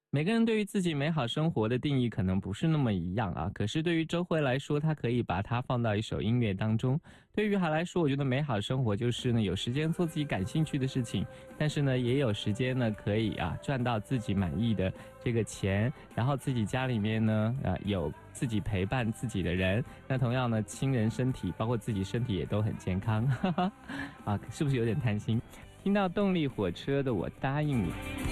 每个人对于自己美好生活的定义可能不是那么一样啊，可是对于周慧来说，她可以把它放到一首音乐当中。对于她来说，我觉得美好生活就是呢，有时间做自己感兴趣的事情，但是呢，也有时间呢可以赚到自己满意的这个钱，然后自己家里面呢有自己陪伴自己的人，那同样呢，亲人身体包括自己身体也都很健康，哈哈，是不是有点贪心？听到动力火车的《我答应你》。